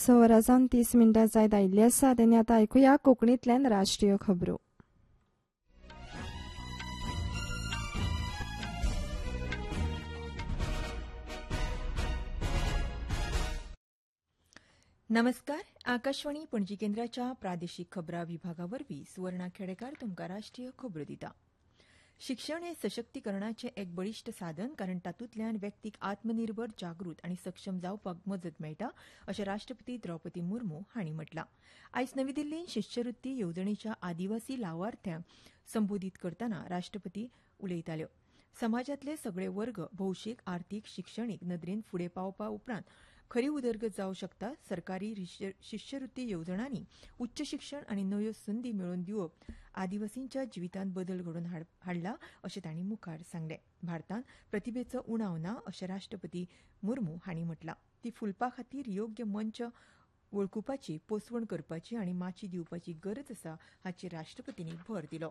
6:30 जायत आयिल्ली आसात आनी आतां आयकुया कोंकणींतल्यान राष्ट्रीय खबरो. नमस्कार. आकाशवाणी पणजी केंद्राच्या प्रादेशीक खबरां विभागावरवीं सुवर्णा खेडेकार तुमकां राष्ट्रीय खबरो दिता. शिक्षण हे सशक्तीकरणाचें एक बळिश्ट साधन कारण तातूंतल्यान व्यक्तीक आत्मनिर्भर, जागृत आनी सक्षम जावपाक मजत मेळटा अशें राष्ट्रपती द्रौपदी मुर्मू हांणी म्हटलां. आयज नवी दिल्लींत शिश्यवृत्ती येवजणेच्या आदिवासी लावार्थ्यांक संबोधीत करतना राष्ट्रपती उलयताल्यो. समाजांतले सगळे वर्ग भौशीक, आर्थीक, शिक्षणीक नदरेन फुडें पावपा उपरांत खरी उदरगत जावंक शकता. सरकारी शिश्यवृत्ती येवजणांनी उच्च शिक्षण आनी नव्यो संदी मेळोवन दिवप आदिवासींच्या जिवितांत बदल घडोवन हाडला अशें तांणी मुखार सांगलें. भारतांत प्रतिभेचो उणाव ना अशें राष्ट्रपती मुर्मू हांणी म्हटलां. ती फुलपा खातीर योग्य मंच वळखुपाची, पोसवण करपाची आनी माची दिवपाची गरज आसा हाचेर राष्ट्रपतींनी भर दिलो.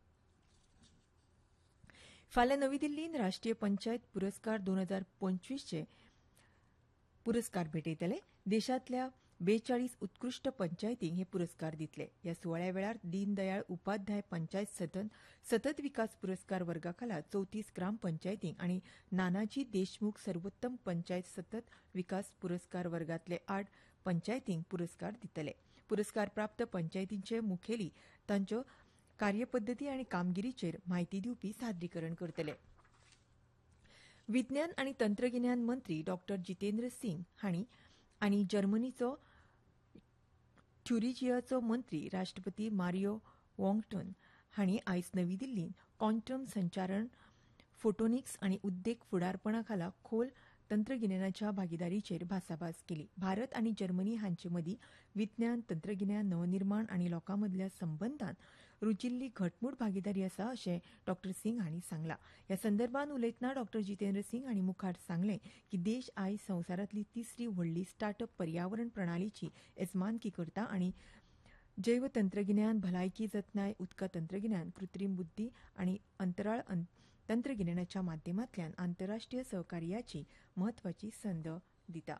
फाल्यां नवी दिल्लींत राष्ट्रीय पंचायत पुरस्कार 2025 पुरस्कार भेटयतले. देशांतल्या 42 उत्कृश्ट पंचायतींक हे पुरस्कार दितले. ह्या सुवाळ्या वेळार दीनदयाळ उपाध्याय पंचायत सतत विकास पुरस्कार वर्गा खाला 34 ग्रामपंचायतींक आनी नानाजी देशमुख सर्वोत्तम पंचायत सतत विकास पुरस्कार वर्गांतले 8 पंचायतींक पुरस्कार दितले. पुरस्कार प्राप्त पंचायतींचे मुखेली तांच्यो कार्यपद्दती आनी कामगिरीचेर म्हायती दिवपी सादरीकरण करतले. विज्ञान आनी तंत्रगिन्यान मंत्री डॉ. जितेंद्र सिंग हांणी आनी जर्मनीचो ट्युरिजियाचो मंत्री राष्ट्रपती मारियो वॉंगटन हांणी आयज नवी दिल्लींत क्वांटम संचारण, फोटोनिक्स आनी उद्देग फुडारपणा खाला खोल तंत्रगिन्यानाच्या भागीदारीचेर भासाभास केली. भारत आनी जर्मनी हांचे मदीं विज्ञान, तंत्रगिन्यान, नवनिर्माण आनी लोकांमदल्या संबंदांत रुचिल्ली घटमूट भागीदारी आसा अशें डॉ. सिंग हांणी सांगलां. ह्या संदर्भात उलयतना डॉ. जितेंद्र सिंग हांणी मुखार सांगलें की देश आयज संवसारांतली तिसरी व्हडली स्टार्टअप पर्यावरण प्रणालीची येजमानकी करता आनी जैव तंत्रगिन्यान, भलायकी जतनाय, उदका तंत्रगिन्यान, कृत्रीम बुद्धी आनी अंतराळ तंत्रगिन्यानाच्या माध्यमांतल्यान आंतरराष्ट्रीय सहकार्याची म्हत्वाची संद दिता.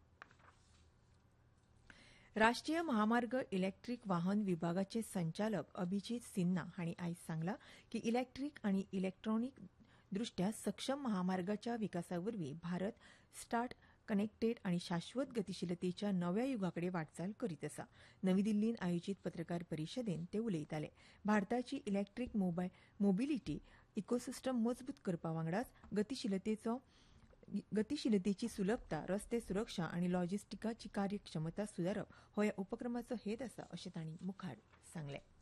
राष्ट्रीय महामार्ग इलेक्ट्रीक वाहन विभागाचे संचालक अभिजीत सिन्हा हांणी आयज सांगलां की इलेक्ट्रीक आनी इलेक्ट्रॉनीक दृश्ट्या सक्षम महामार्गाच्या विकासावरवीं भारत स्टार्ट, कनेक्टेड आनी शाश्वत गतीशीलतेच्या नव्या युगाकडेन वाटचाल करीत आसा. नवी दिल्लींत आयोजीत पत्रकार परिशदेंत ते उलयताले. भारताची इलेक्ट्रीक मोबिलिटी इकोसिस्टम मजबूत करपा वांगडाच गतीशीलतेची सुलभता, रस्ते सुरक्षा आनी लॉजिस्टिकाची कार्यक्षमता सुदारप हो ह्या उपक्रमाचो हेत आसा अशें तांणी मुखार सांगलें.